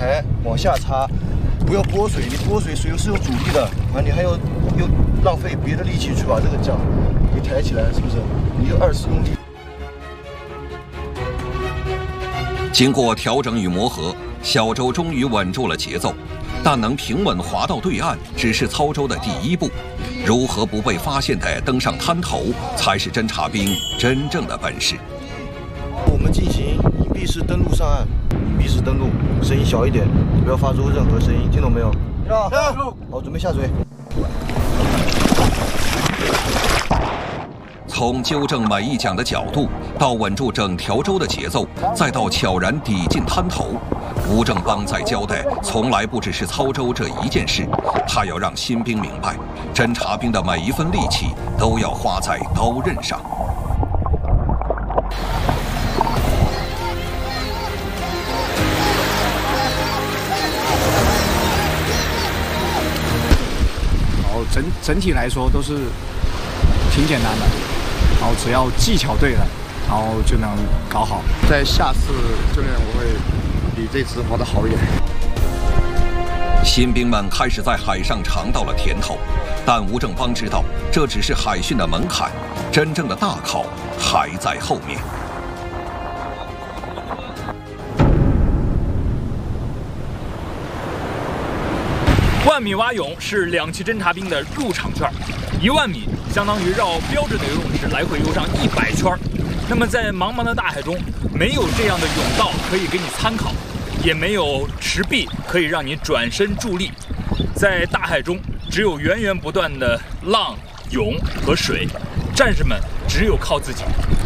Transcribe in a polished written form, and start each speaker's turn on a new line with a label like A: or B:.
A: 台往下插，不要拨水，你拨水水是有阻力的，啊，你还要又浪费别的力气去把这个桨给抬起来，是不是？你有20用力。
B: 经过调整与磨合，小舟终于稳住了节奏，但能平稳划到对岸只是操舟的第一步，如何不被发现地登上滩头，才是侦察兵真正的本事。
A: 我们进行隐蔽式登陆上岸，隐蔽式登陆，声音小一点，不要发出任何声音，听懂没有？好，准备下水。
B: 从纠正每一桨的角度，到稳住整条舟的节奏，再到悄然抵近滩头，吴正邦在交代，从来不只是操舟这一件事，他要让新兵明白，侦察兵的每一分力气都要花在刀刃上。
C: 然后整体来说都是挺简单的。然后只要技巧对了，然后就能搞好。
D: 在下次训练我会比这次划得好一点。
B: 新兵们开始在海上尝到了甜头，但吴正邦知道这只是海训的门槛，真正的大考还在后面。
E: 1万米蛙泳是2期侦察兵的入场券，1万米相当于绕标准的游泳池来回游上100圈。那么在茫茫的大海中，没有这样的泳道可以给你参考，也没有池壁可以让你转身助力。在大海中，只有源源不断的浪、涌和水，战士们只有靠自己。